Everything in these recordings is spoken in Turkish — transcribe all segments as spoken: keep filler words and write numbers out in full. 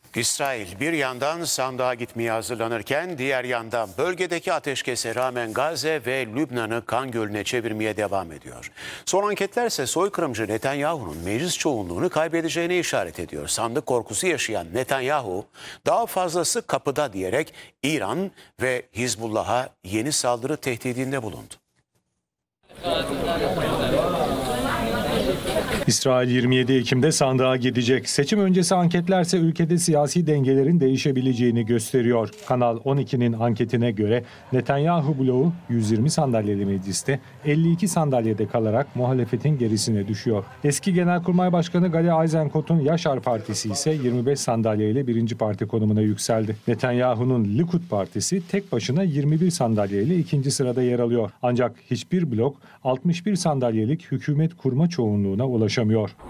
İsrail bir yandan sandığa gitmeye hazırlanırken diğer yandan bölgedeki ateşkese rağmen Gazze ve Lübnan'ı kan gölüne çevirmeye devam ediyor. Son anketler ise soykırımcı Netanyahu'nun meclis çoğunluğunu kaybedeceğine işaret ediyor. Sandık korkusu yaşayan Netanyahu daha fazlası kapıda diyerek İran ve Hizbullah'a yeni saldırı tehdidinde bulundu. İsrail yirmi yedi Ekim'de sandığa gidecek. Seçim öncesi anketlerse ülkede siyasi dengelerin değişebileceğini gösteriyor. Kanal on ikinin anketine göre Netanyahu bloğu yüz yirmi sandalyeli mecliste elli iki sandalyede kalarak muhalefetin gerisine düşüyor. Eski Genelkurmay Başkanı Gadi Eisenkot'un Yaşar Partisi ise yirmi beş sandalyeyle birinci parti konumuna yükseldi. Netanyahu'nun Likud Partisi tek başına yirmi bir sandalyeyle ikinci sırada yer alıyor. Ancak hiçbir blok altmış bir sandalyelik hükümet kurma çoğunluğuna ulaşamıyor.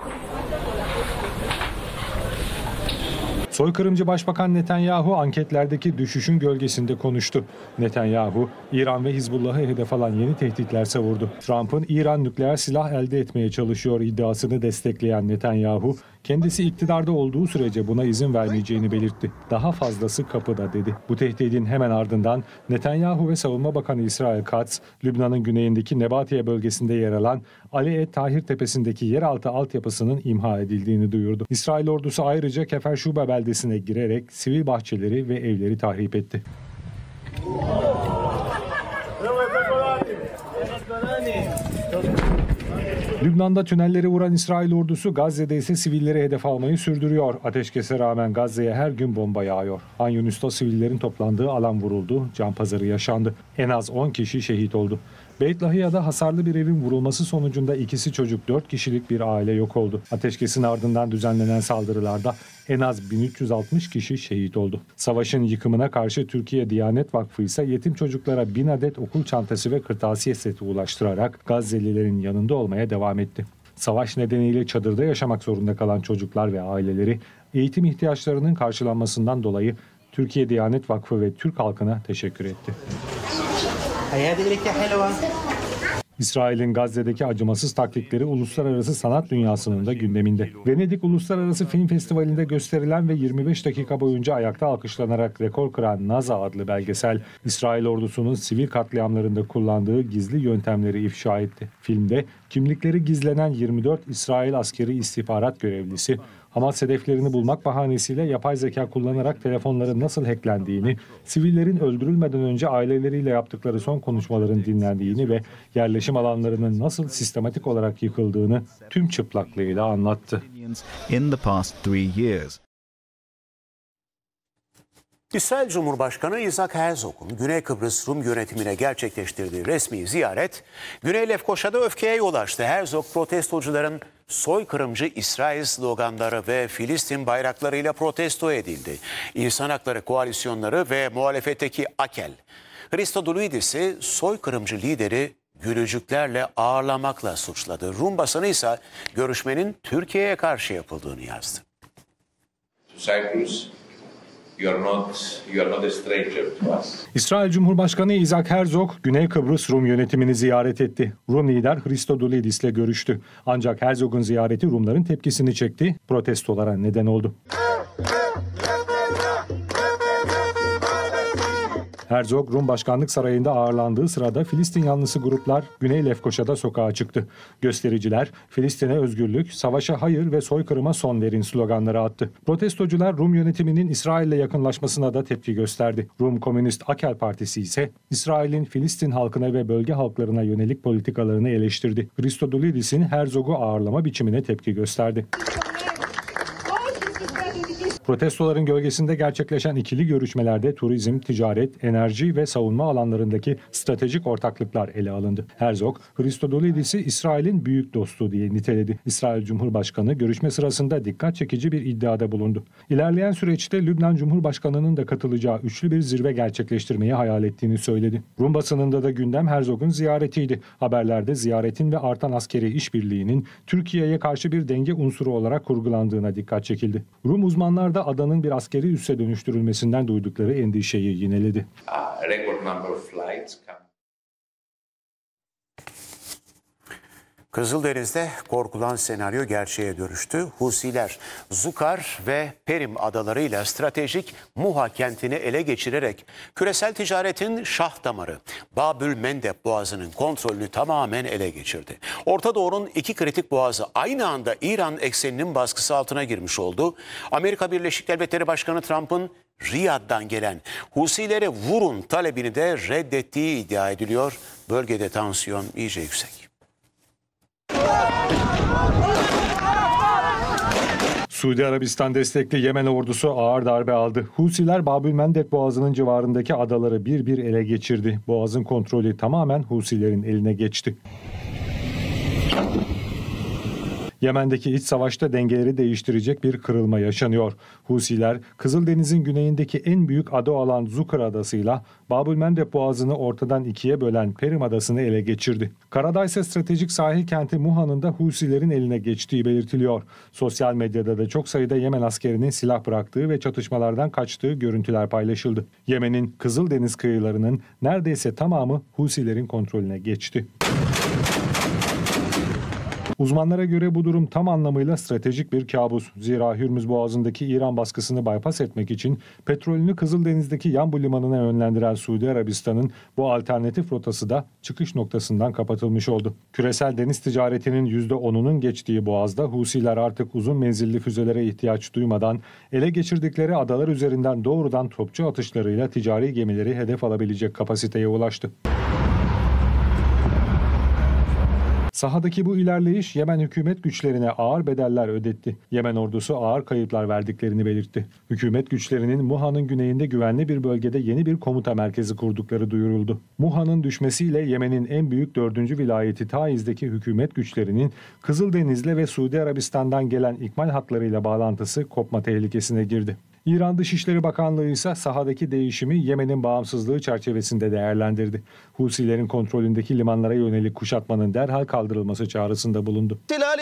Soykırımcı Başbakan Netanyahu anketlerdeki düşüşün gölgesinde konuştu. Netanyahu, İran ve Hizbullah'ı hedef alan yeni tehditler savurdu. Trump'ın İran nükleer silah elde etmeye çalışıyor iddiasını destekleyen Netanyahu, kendisi iktidarda olduğu sürece buna izin vermeyeceğini belirtti. Daha fazlası kapıda dedi. Bu tehdidin hemen ardından Netanyahu ve Savunma Bakanı İsrail Katz, Lübnan'ın güneyindeki Nebatiye bölgesinde yer alan Ali Et Tahir Tepesi'ndeki yeraltı altyapısının imha edildiğini duyurdu. İsrail ordusu ayrıca Keferşuba beldesine girerek sivil bahçeleri ve evleri tahrip etti. Lübnan'da tünelleri vuran İsrail ordusu Gazze'de ise sivilleri hedef almayı sürdürüyor. Ateşkese rağmen Gazze'ye her gün bomba yağıyor. Han Yunus'ta sivillerin toplandığı alan vuruldu, can pazarı yaşandı. En az on kişi şehit oldu. Beit Lahiya'da hasarlı bir evin vurulması sonucunda ikisi çocuk dört kişilik bir aile yok oldu. Ateşkesin ardından düzenlenen saldırılarda en az bin üç yüz altmış kişi şehit oldu. Savaşın yıkımına karşı Türkiye Diyanet Vakfı ise yetim çocuklara bin adet okul çantası ve kırtasiye seti ulaştırarak Gazze'lilerin yanında olmaya devam etti. Savaş nedeniyle çadırda yaşamak zorunda kalan çocuklar ve aileleri eğitim ihtiyaçlarının karşılanmasından dolayı Türkiye Diyanet Vakfı ve Türk halkına teşekkür etti. İsrail'in Gazze'deki acımasız taktikleri uluslararası sanat dünyasının da gündeminde. Venedik Uluslararası Film Festivali'nde gösterilen ve yirmi beş dakika boyunca ayakta alkışlanarak rekor kıran Naza adlı belgesel, İsrail ordusunun sivil katliamlarında kullandığı gizli yöntemleri ifşa etti. Filmde kimlikleri gizlenen yirmi dört İsrail askeri istihbarat görevlisi, Hamas hedeflerini bulmak bahanesiyle yapay zeka kullanarak telefonların nasıl hacklendiğini, sivillerin öldürülmeden önce aileleriyle yaptıkları son konuşmaların dinlendiğini ve yerleşim alanlarının nasıl sistematik olarak yıkıldığını tüm çıplaklığıyla anlattı. İsrail Cumhurbaşkanı Isaac Herzog'un Güney Kıbrıs Rum yönetimine gerçekleştirdiği resmi ziyaret, Güney Lefkoşa'da öfkeye yol açtı. Herzog protestocuların soykırımcı İsrail sloganları ve Filistin bayraklarıyla protesto edildi. İnsan Hakları Koalisyonları ve muhalefetteki Akel, Christodoulidis'i soykırımcı lideri gülücüklerle ağırlamakla suçladı. Rum basını ise görüşmenin Türkiye'ye karşı yapıldığını yazdı. Cyprus. You are not, you are not a stranger to us. İsrail Cumhurbaşkanı Isaac Herzog, Güney Kıbrıs Rum yönetimini ziyaret etti. Rum lider Christodoulidis'le görüştü. Ancak Herzog'un ziyareti Rumların tepkisini çekti, protestolara neden oldu. Herzog, Rum Başkanlık Sarayı'nda ağırlandığı sırada Filistin yanlısı gruplar Güney Lefkoşa'da sokağa çıktı. Göstericiler, Filistin'e özgürlük, savaşa hayır ve soykırıma son verin sloganları attı. Protestocular Rum yönetiminin İsrail'le yakınlaşmasına da tepki gösterdi. Rum Komünist Akel Partisi ise İsrail'in Filistin halkına ve bölge halklarına yönelik politikalarını eleştirdi. Christodoulidis'in Herzog'u ağırlama biçimine tepki gösterdi. Protestoların gölgesinde gerçekleşen ikili görüşmelerde turizm, ticaret, enerji ve savunma alanlarındaki stratejik ortaklıklar ele alındı. Herzog, Christodoulidis'i İsrail'in büyük dostu diye niteledi. İsrail Cumhurbaşkanı görüşme sırasında dikkat çekici bir iddiada bulundu. İlerleyen süreçte Lübnan Cumhurbaşkanı'nın da katılacağı üçlü bir zirve gerçekleştirmeyi hayal ettiğini söyledi. Rum basınında da gündem Herzog'un ziyaretiydi. Haberlerde ziyaretin ve artan askeri işbirliğinin Türkiye'ye karşı bir denge unsuru olarak kurgulandığına dikkat çekildi. Rum uzmanlar da adanın bir askeri üsse dönüştürülmesinden duydukları endişeyi yineledi. Kızıldeniz'de korkulan senaryo gerçeğe dönüştü. Husiler Zukar ve Perim adalarıyla stratejik Muha kentini ele geçirerek küresel ticaretin şah damarı Babül Mendeb Boğazı'nın kontrolünü tamamen ele geçirdi. Orta Doğu'nun iki kritik boğazı aynı anda İran ekseninin baskısı altına girmiş oldu. Amerika Birleşik Devletleri Başkanı Trump'ın Riyad'dan gelen Husilere vurun talebini de reddettiği iddia ediliyor. Bölgede tansiyon iyice yüksek. Suudi Arabistan destekli Yemen ordusu ağır darbe aldı. Husiler Babül Mendeb Boğazı'nın civarındaki adaları bir bir ele geçirdi. Boğazın kontrolü tamamen Husilerin eline geçti. Yemen'deki iç savaşta dengeleri değiştirecek bir kırılma yaşanıyor. Husiler, Kızıldeniz'in güneyindeki en büyük ada olan Zukar Adası'yla Babül Mendeb Boğazı'nı ortadan ikiye bölen Perim Adası'nı ele geçirdi. Karada ise stratejik sahil kenti Muha'nın da Husilerin eline geçtiği belirtiliyor. Sosyal medyada da çok sayıda Yemen askerinin silah bıraktığı ve çatışmalardan kaçtığı görüntüler paylaşıldı. Yemen'in Kızıldeniz kıyılarının neredeyse tamamı Husilerin kontrolüne geçti. Uzmanlara göre bu durum tam anlamıyla stratejik bir kabus. Zira Hürmüz Boğazı'ndaki İran baskısını bypass etmek için petrolünü Kızıldeniz'deki Yanbu limanına yönlendiren Suudi Arabistan'ın bu alternatif rotası da çıkış noktasından kapatılmış oldu. Küresel deniz ticaretinin yüzde onunun geçtiği Boğaz'da Husiler artık uzun menzilli füzelere ihtiyaç duymadan ele geçirdikleri adalar üzerinden doğrudan topçu atışlarıyla ticari gemileri hedef alabilecek kapasiteye ulaştı. Sahadaki bu ilerleyiş Yemen hükümet güçlerine ağır bedeller ödetti. Yemen ordusu ağır kayıplar verdiklerini belirtti. Hükümet güçlerinin Muha'nın güneyinde güvenli bir bölgede yeni bir komuta merkezi kurdukları duyuruldu. Muha'nın düşmesiyle Yemen'in en büyük dördüncü vilayeti Taiz'deki hükümet güçlerinin Kızıldeniz'le ve Suudi Arabistan'dan gelen ikmal hatlarıyla bağlantısı kopma tehlikesine girdi. İran Dışişleri Bakanlığı ise sahadaki değişimi Yemen'in bağımsızlığı çerçevesinde değerlendirdi. Husilerin kontrolündeki limanlara yönelik kuşatmanın derhal kaldırılması çağrısında bulundu.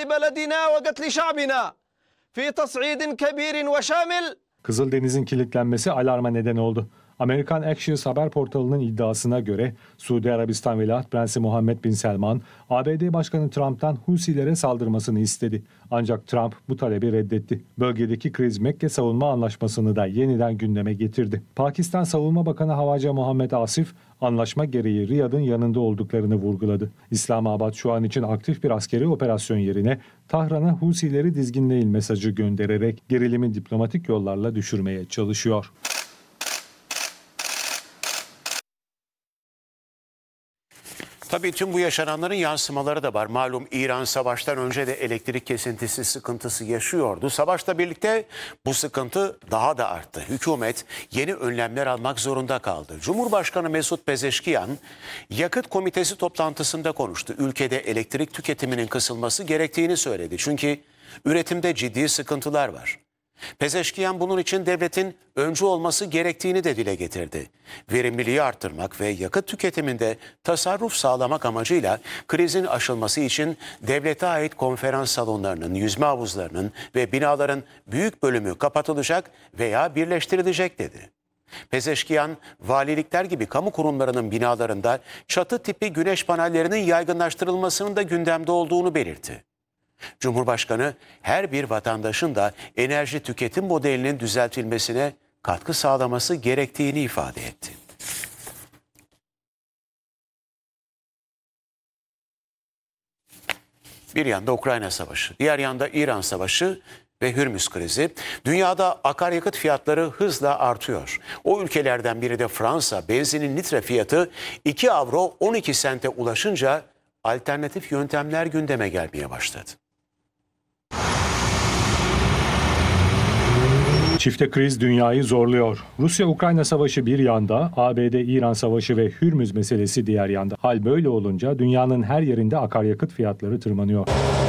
Kızıldeniz'in kilitlenmesi alarma neden oldu. Amerikan Axios haber portalının iddiasına göre Suudi Arabistan Veliaht Prensi Muhammed Bin Selman, A B D Başkanı Trump'tan Husilere saldırmasını istedi. Ancak Trump bu talebi reddetti. Bölgedeki kriz Mekke Savunma Anlaşması'nı da yeniden gündeme getirdi. Pakistan Savunma Bakanı Havaca Muhammed Asif, anlaşma gereği Riyad'ın yanında olduklarını vurguladı. İslamabad şu an için aktif bir askeri operasyon yerine Tahran'a Husileri dizginleyin mesajı göndererek gerilimi diplomatik yollarla düşürmeye çalışıyor. Tabii tüm bu yaşananların yansımaları da var. Malum İran savaştan önce de elektrik kesintisi sıkıntısı yaşıyordu. Savaşla birlikte bu sıkıntı daha da arttı. Hükümet yeni önlemler almak zorunda kaldı. Cumhurbaşkanı Mesut Pezeşkiyan yakıt komitesi toplantısında konuştu. Ülkede elektrik tüketiminin kısılması gerektiğini söyledi. Çünkü üretimde ciddi sıkıntılar var. Pezeşkiyan bunun için devletin öncü olması gerektiğini de dile getirdi. Verimliliği arttırmak ve yakıt tüketiminde tasarruf sağlamak amacıyla krizin aşılması için devlete ait konferans salonlarının, yüzme havuzlarının ve binaların büyük bölümü kapatılacak veya birleştirilecek dedi. Pezeşkiyan, valilikler gibi kamu kurumlarının binalarında çatı tipi güneş panellerinin yaygınlaştırılmasının da gündemde olduğunu belirtti. Cumhurbaşkanı her bir vatandaşın da enerji tüketim modelinin düzeltilmesine katkı sağlaması gerektiğini ifade etti. Bir yanda Ukrayna Savaşı, diğer yanda İran Savaşı ve Hürmüz krizi. Dünyada akaryakıt fiyatları hızla artıyor. O ülkelerden biri de Fransa. Benzinin litre fiyatı iki avro on iki sente ulaşınca alternatif yöntemler gündeme gelmeye başladı. Çifte kriz dünyayı zorluyor. Rusya-Ukrayna savaşı bir yanda, A B D-İran savaşı ve Hürmüz meselesi diğer yanda. Hal böyle olunca dünyanın her yerinde akaryakıt fiyatları tırmanıyor.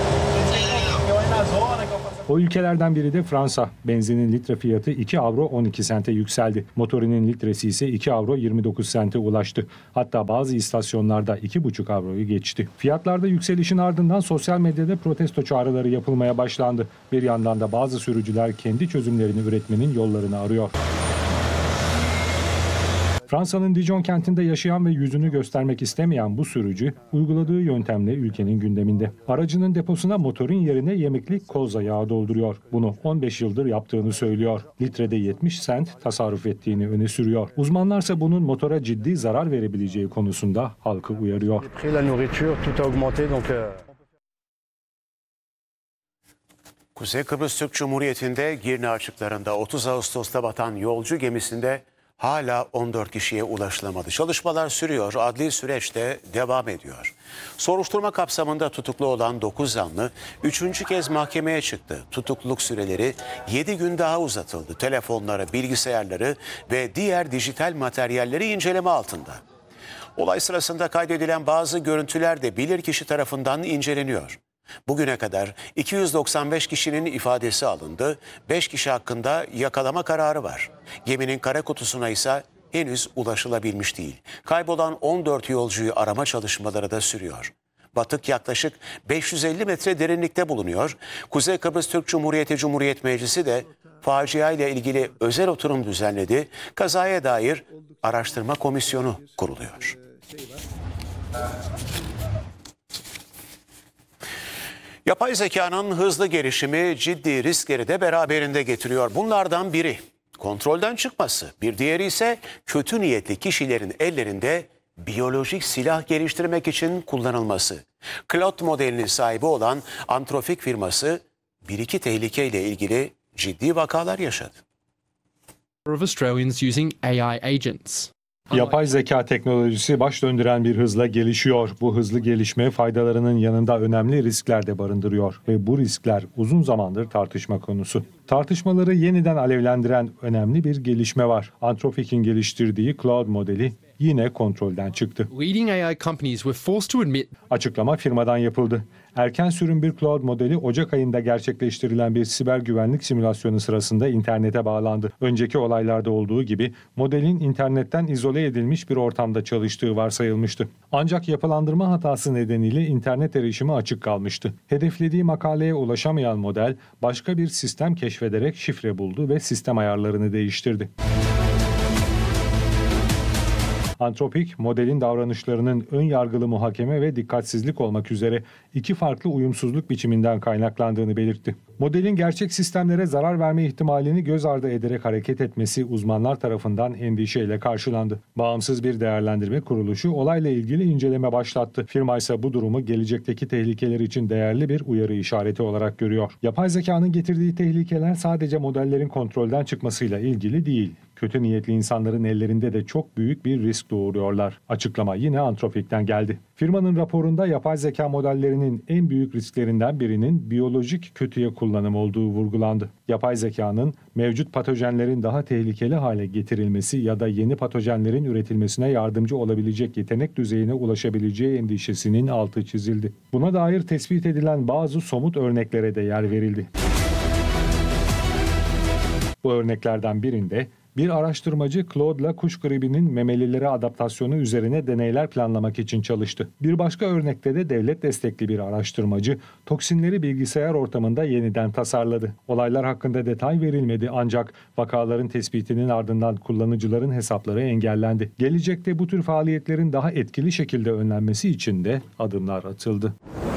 O ülkelerden biri de Fransa. Benzinin litre fiyatı iki avro on iki sente yükseldi. Motorinin litresi ise iki avro yirmi dokuz sente ulaştı. Hatta bazı istasyonlarda iki buçuk avroyu geçti. Fiyatlarda yükselişin ardından sosyal medyada protesto çağrıları yapılmaya başlandı. Bir yandan da bazı sürücüler kendi çözümlerini üretmenin yollarını arıyor. Fransa'nın Dijon kentinde yaşayan ve yüzünü göstermek istemeyen bu sürücü, uyguladığı yöntemle ülkenin gündeminde. Aracının deposuna motorun yerine yemeklik koza yağı dolduruyor. Bunu on beş yıldır yaptığını söylüyor. Litrede yetmiş sent tasarruf ettiğini öne sürüyor. Uzmanlarsa bunun motora ciddi zarar verebileceği konusunda halkı uyarıyor. Kuzey Kıbrıs Türk Cumhuriyeti'nde Girne açıklarında otuz Ağustos'ta batan yolcu gemisinde hala on dört kişiye ulaşılamadı. Çalışmalar sürüyor, adli süreç de devam ediyor. Soruşturma kapsamında tutuklu olan dokuz zanlı üçüncü kez mahkemeye çıktı. Tutukluluk süreleri yedi gün daha uzatıldı. Telefonları, bilgisayarları ve diğer dijital materyalleri inceleme altında. Olay sırasında kaydedilen bazı görüntüler de bilirkişi tarafından inceleniyor. Bugüne kadar iki yüz doksan beş kişinin ifadesi alındı, beş kişi hakkında yakalama kararı var. Geminin kara kutusuna ise henüz ulaşılabilmiş değil. Kaybolan on dört yolcuyu arama çalışmaları da sürüyor. Batık yaklaşık beş yüz elli metre derinlikte bulunuyor. Kuzey Kıbrıs Türk Cumhuriyeti Cumhuriyet Meclisi de facia ile ilgili özel oturum düzenledi. Kazaya dair araştırma komisyonu kuruluyor. Yapay zekanın hızlı gelişimi ciddi riskleri de beraberinde getiriyor. Bunlardan biri kontrolden çıkması, bir diğeri ise kötü niyetli kişilerin ellerinde biyolojik silah geliştirmek için kullanılması. Claude modelinin sahibi olan Anthropic firması bir iki tehlikeyle ilgili ciddi vakalar yaşadı. of Australians using A I agents. Yapay zeka teknolojisi baş döndüren bir hızla gelişiyor. Bu hızlı gelişme faydalarının yanında önemli riskler de barındırıyor ve bu riskler uzun zamandır tartışma konusu. Tartışmaları yeniden alevlendiren önemli bir gelişme var. Anthropic'in geliştirdiği Claude modeli yine kontrolden çıktı. Leading A I companies were forced to admit Açıklama firmadan yapıldı. Erken sürüm bir Claude modeli Ocak ayında gerçekleştirilen bir siber güvenlik simülasyonu sırasında internete bağlandı. Önceki olaylarda olduğu gibi modelin internetten izole edilmiş bir ortamda çalıştığı varsayılmıştı. Ancak yapılandırma hatası nedeniyle internet erişimi açık kalmıştı. Hedeflediği makaleye ulaşamayan model başka bir sistem keşfederek şifre buldu ve sistem ayarlarını değiştirdi. Anthropic, modelin davranışlarının ön yargılı muhakeme ve dikkatsizlik olmak üzere iki farklı uyumsuzluk biçiminden kaynaklandığını belirtti. Modelin gerçek sistemlere zarar verme ihtimalini göz ardı ederek hareket etmesi uzmanlar tarafından endişeyle karşılandı. Bağımsız bir değerlendirme kuruluşu olayla ilgili inceleme başlattı. Firma ise bu durumu gelecekteki tehlikeler için değerli bir uyarı işareti olarak görüyor. Yapay zekanın getirdiği tehlikeler sadece modellerin kontrolden çıkmasıyla ilgili değil. Kötü niyetli insanların ellerinde de çok büyük bir risk doğuruyorlar. Açıklama yine Anthropic'ten geldi. Firmanın raporunda yapay zeka modellerinin en büyük risklerinden birinin biyolojik kötüye kullanım olduğu vurgulandı. Yapay zekanın mevcut patojenlerin daha tehlikeli hale getirilmesi ya da yeni patojenlerin üretilmesine yardımcı olabilecek yetenek düzeyine ulaşabileceği endişesinin altı çizildi. Buna dair tespit edilen bazı somut örneklere de yer verildi. Bu örneklerden birinde bir araştırmacı Claude'la kuş gribinin memelilere adaptasyonu üzerine deneyler planlamak için çalıştı. Bir başka örnekte de devlet destekli bir araştırmacı toksinleri bilgisayar ortamında yeniden tasarladı. Olaylar hakkında detay verilmedi ancak vakaların tespitinin ardından kullanıcıların hesapları engellendi. Gelecekte bu tür faaliyetlerin daha etkili şekilde önlenmesi için de adımlar atıldı.